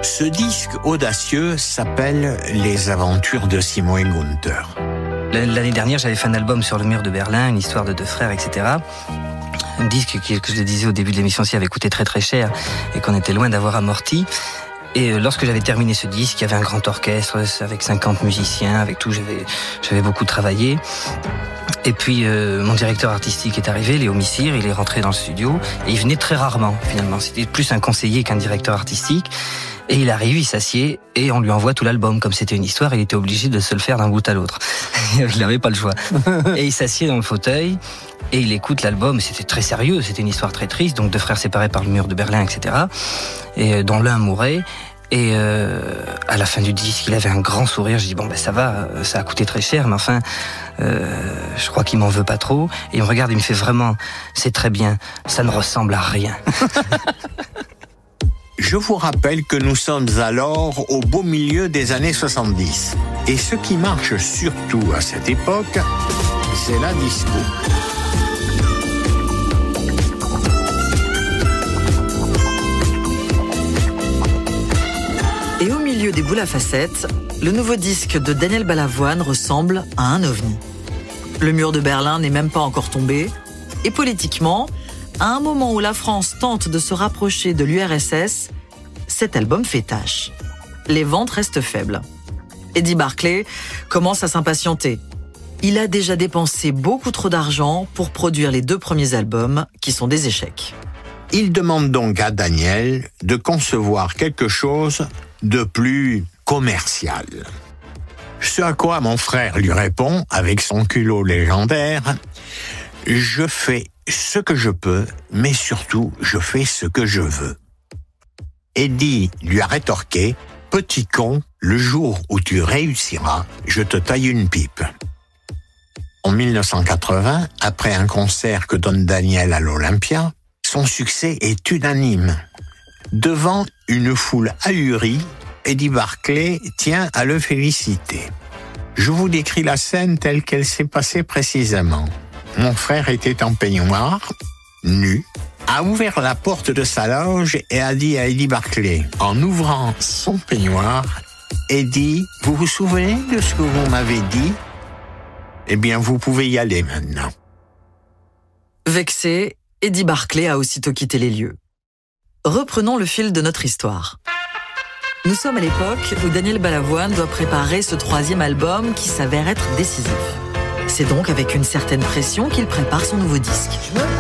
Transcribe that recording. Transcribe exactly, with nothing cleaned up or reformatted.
Ce disque audacieux s'appelle Les aventures de Simon et Gunther. L'année dernière, j'avais fait un album sur le mur de Berlin, une histoire de deux frères, et cetera. Un disque qui, que je le disais au début de l'émission, avait coûté très très cher et qu'on était loin d'avoir amorti. Et lorsque j'avais terminé ce disque, il y avait un grand orchestre avec cinquante musiciens, avec tout, j'avais, j'avais beaucoup travaillé. Et puis euh, mon directeur artistique est arrivé, Léo Missire, il est rentré dans le studio et il venait très rarement finalement. C'était plus un conseiller qu'un directeur artistique. Et il arrive, il s'assied et on lui envoie tout l'album. Comme c'était une histoire, il était obligé de se le faire d'un bout à l'autre. Il n'avait pas le choix. Et il s'assied dans le fauteuil et il écoute l'album. C'était très sérieux, c'était une histoire très triste. Donc deux frères séparés par le mur de Berlin, et cetera. Et dont l'un mourait. Et euh, à la fin du disque, il avait un grand sourire. Je dis bon ben ça va, ça a coûté très cher, mais enfin, euh, je crois qu'il m'en veut pas trop. Et il me regarde, il me fait vraiment, c'est très bien, ça ne ressemble à rien. Je vous rappelle que nous sommes alors au beau milieu des années soixante-dix. Et ce qui marche surtout à cette époque, c'est la disco. Et au milieu des boules à facettes, le nouveau disque de Daniel Balavoine ressemble à un ovni. Le mur de Berlin n'est même pas encore tombé. Et politiquement, à un moment où la France tente de se rapprocher de l'U R S S, cet album fait tâche. Les ventes restent faibles. Eddie Barclay commence à s'impatienter. Il a déjà dépensé beaucoup trop d'argent pour produire les deux premiers albums, qui sont des échecs. Il demande donc à Daniel de concevoir quelque chose de plus commercial. Ce à quoi mon frère lui répond, avec son culot légendaire, « Je fais ce que je peux, mais surtout, je fais ce que je veux. » Eddie lui a rétorqué, « Petit con, le jour où tu réussiras, je te taille une pipe. » En mille neuf cent quatre-vingts, après un concert que donne Daniel à l'Olympia, son succès est unanime. Devant une foule ahurie, Eddie Barclay tient à le féliciter. Je vous décris la scène telle qu'elle s'est passée précisément. Mon frère était en peignoir, nu, a ouvert la porte de sa loge et a dit à Eddie Barclay, en ouvrant son peignoir, « Eddie, vous vous souvenez de ce que vous m'avez dit ? Eh bien, vous pouvez y aller maintenant. » Vexé, Eddie Barclay a aussitôt quitté les lieux. Reprenons le fil de notre histoire. Nous sommes à l'époque où Daniel Balavoine doit préparer ce troisième album qui s'avère être décisif. C'est donc avec une certaine pression qu'il prépare son nouveau disque.